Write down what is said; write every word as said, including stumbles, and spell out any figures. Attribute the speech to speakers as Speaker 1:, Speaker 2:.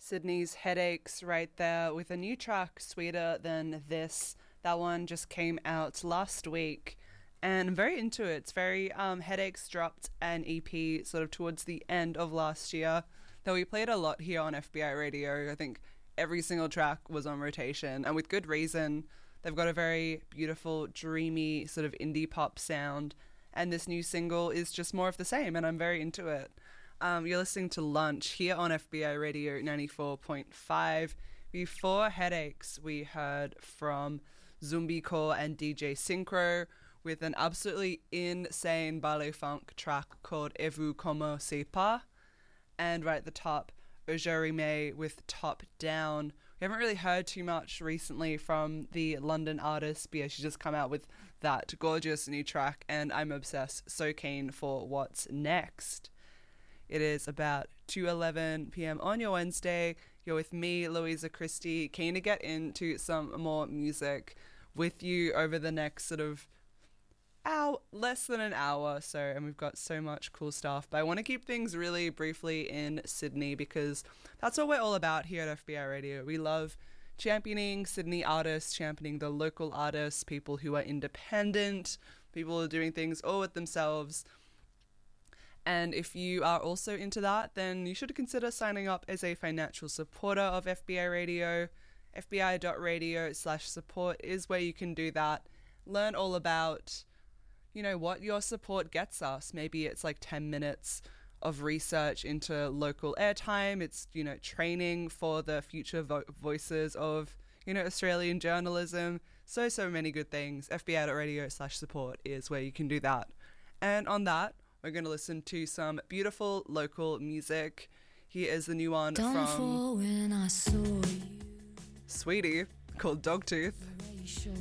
Speaker 1: Sydney's Headaches right there with a new track, Sweeter Than This. That one just came out last week and I'm very into it. It's very, um, Headaches dropped an E P sort of towards the end of last year that we played a lot here on F B I Radio. I think every single track was on rotation and with good reason. They've got a very beautiful, dreamy sort of indie pop sound and this new single is just more of the same and I'm very into it. Um, you're listening to Lunch here on F B I Radio ninety-four point five. Before Headaches, we heard from Zumbi Core and D J Synchro with an absolutely insane ballet funk track called Et vous comment c'est pas. And right at the top, Ojerime with Top Down. We haven't really heard too much recently from the London artist, but yeah, she's just come out with that gorgeous new track and I'm obsessed, so keen for what's next. It is about two eleven p.m. on your Wednesday. You're with me, Louisa Christie, keen to get into some more music with you over the next sort of hour, less than an hour or so, and we've got so much cool stuff. But I want to keep things really briefly in Sydney because that's what we're all about here at F B I Radio. We love championing Sydney artists, championing the local artists, people who are independent, people who are doing things all with themselves. And if you are also into that, then you should consider signing up as a financial supporter of F B I Radio. F B I dot radio slash support is where you can do that. Learn all about, you know, what your support gets us. Maybe it's like ten minutes of research into local airtime. It's, you know, training for the future vo- voices of, you know, Australian journalism. So, so many good things. F B I dot radio slash support is where you can do that. And on that, we're going to listen to some beautiful local music. Here is the new one
Speaker 2: Don't
Speaker 1: from
Speaker 2: fall when I saw you.
Speaker 1: Sweetie called Dogtooth.